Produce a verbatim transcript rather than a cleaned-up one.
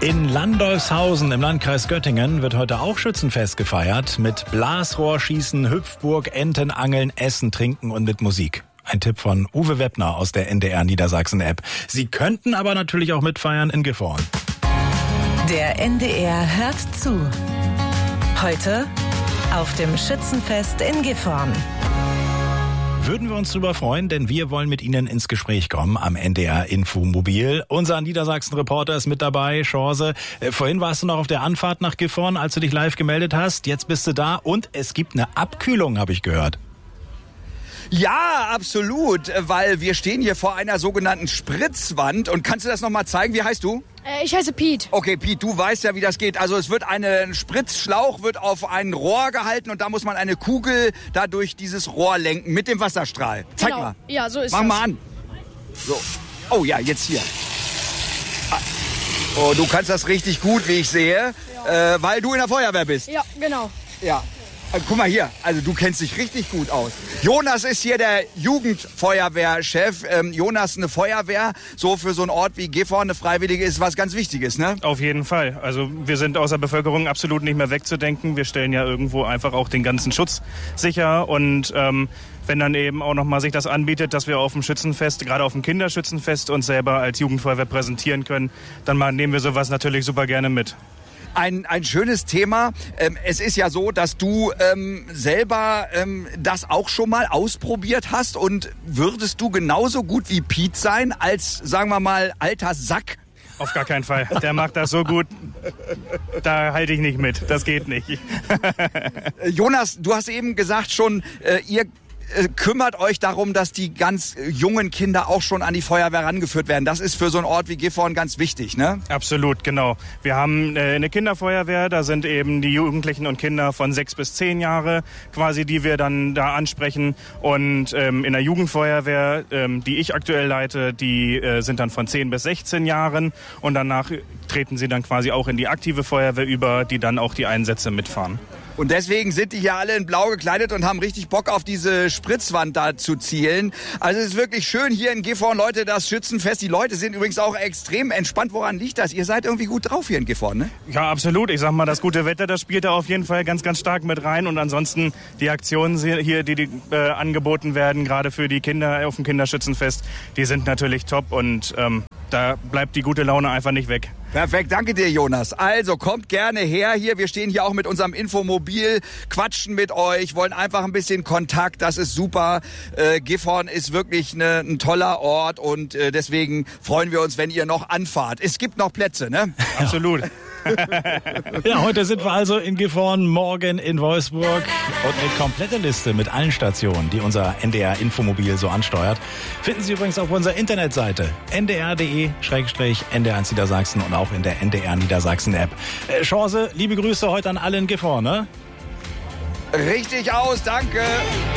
In Landolfshausen im Landkreis Göttingen wird heute auch Schützenfest gefeiert. Mit Blasrohrschießen, Hüpfburg, Entenangeln, Essen, Trinken und mit Musik. Ein Tipp von Uwe Weppner aus der N D R Niedersachsen-App. Sie könnten aber natürlich auch mitfeiern in Gifhorn. Der N D R hört zu. Heute auf dem Schützenfest in Gifhorn. Würden wir uns drüber freuen, denn wir wollen mit Ihnen ins Gespräch kommen am N D R Infomobil. Unser Niedersachsen-Reporter ist mit dabei, Chance. Äh, vorhin warst du noch auf der Anfahrt nach Gifhorn, als du dich live gemeldet hast. Jetzt bist du da und es gibt eine Abkühlung, habe ich gehört. Ja, absolut, weil wir stehen hier vor einer sogenannten Spritzwand. Und kannst du das nochmal zeigen? Wie heißt du? Äh, ich heiße Piet. Okay, Piet, du weißt ja, wie das geht. Also es wird ein Spritzschlauch wird auf ein Rohr gehalten und da muss man eine Kugel da durch dieses Rohr lenken mit dem Wasserstrahl. Zeig Genau. mal. Ja, so ist Mach das. mal an. So. Oh ja, jetzt hier. Ah. Oh, du kannst das richtig gut, wie ich sehe, ja. äh, weil du in der Feuerwehr bist. Ja, genau. Ja. Also, guck mal hier, also du kennst dich richtig gut aus. Jonas ist hier der Jugendfeuerwehrchef. Ähm, Jonas, eine Feuerwehr, so für so einen Ort wie Gifhorn, eine Freiwillige, ist was ganz Wichtiges, ne? Auf jeden Fall. Also wir sind aus der Bevölkerung absolut nicht mehr wegzudenken. Wir stellen ja irgendwo einfach auch den ganzen Schutz sicher. Und ähm, wenn dann eben auch nochmal sich das anbietet, dass wir auf dem Schützenfest, gerade auf dem Kinderschützenfest, uns selber als Jugendfeuerwehr präsentieren können, dann mal nehmen wir sowas natürlich super gerne mit. Ein, ein schönes Thema. Ähm, es ist ja so, dass du ähm, selber ähm, das auch schon mal ausprobiert hast. Und würdest du genauso gut wie Piet sein als, sagen wir mal, alter Sack? Auf gar keinen Fall. Der macht das so gut, da halte ich nicht mit. Das geht nicht. Jonas, du hast eben gesagt schon, äh, ihr kümmert euch darum, dass die ganz jungen Kinder auch schon an die Feuerwehr rangeführt werden. Das ist für so einen Ort wie Gifhorn ganz wichtig, ne? Absolut, genau. Wir haben äh, eine Kinderfeuerwehr, da sind eben die Jugendlichen und Kinder von sechs bis zehn Jahre quasi, die wir dann da ansprechen. Und ähm, in der Jugendfeuerwehr, ähm, die ich aktuell leite, die äh, sind dann von zehn bis sechzehn Jahren. Und danach treten sie dann quasi auch in die aktive Feuerwehr über, die dann auch die Einsätze mitfahren. Und deswegen sind die hier alle in blau gekleidet und haben richtig Bock auf diese Spritzwand da zu zielen. Also es ist wirklich schön hier in Gifhorn, Leute, das Schützenfest. Die Leute sind übrigens auch extrem entspannt. Woran liegt das? Ihr seid irgendwie gut drauf hier in Gifhorn, ne? Ja, absolut. Ich sag mal, das gute Wetter, das spielt da auf jeden Fall ganz, ganz stark mit rein. Und ansonsten die Aktionen hier, die, die äh, angeboten werden, gerade für die Kinder auf dem Kinderschützenfest, die sind natürlich top und ähm, da bleibt die gute Laune einfach nicht weg. Perfekt, danke dir, Jonas. Also kommt gerne her hier. Wir stehen hier auch mit unserem Infomobil, quatschen mit euch, wollen einfach ein bisschen Kontakt. Das ist super. Äh, Gifhorn ist wirklich ne, ein toller Ort und äh, deswegen freuen wir uns, wenn ihr noch anfahrt. Es gibt noch Plätze, ne? Absolut. Ja, heute sind wir also in Gifhorn, morgen in Wolfsburg und eine komplette Liste mit allen Stationen, die unser N D R Infomobil so ansteuert, finden Sie übrigens auf unserer Internetseite n d r punkt d e slash n d r eins Niedersachsen und auch in der N D R Niedersachsen App. Äh, Chance, liebe Grüße heute an alle in Gifhorn, ne? Richtig aus, danke.